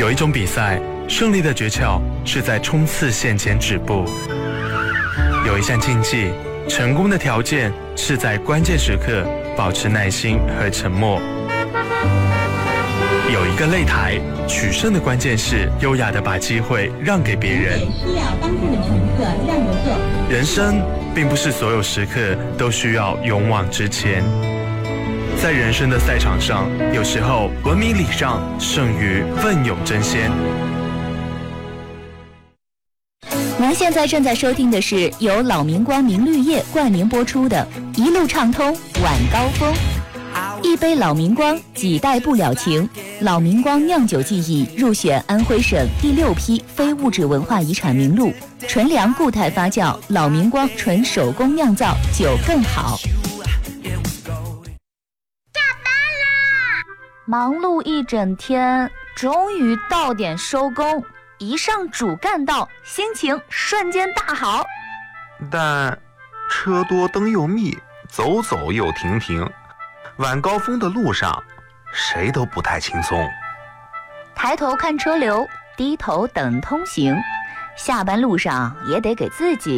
有一种比赛，胜利的诀窍是在冲刺线前止步；有一项竞技，成功的条件是在关键时刻保持耐心和沉默。有一个擂台，取胜的关键是优雅地把机会让给别人。人生并不是所有时刻都需要勇往直前，在人生的赛场上，有时候文明礼让胜于奋勇争先。 您现在正在收听的是由老明光明绿业冠名播出的《一路畅通晚高峰》。一杯老明光，几代不了情。老明光酿酒技艺入选安徽省第6批非物质文化遗产名录。纯粮固态发酵，老明光纯手工酿造，酒更好。 下班啦！ 忙碌一整天，终于到点收工。一上主干道，心情瞬间大好。 但车多灯又密，走走又停停，晚高峰的路上，谁都不太轻松。 抬头看车流，低头等通行。下班路上也得给自己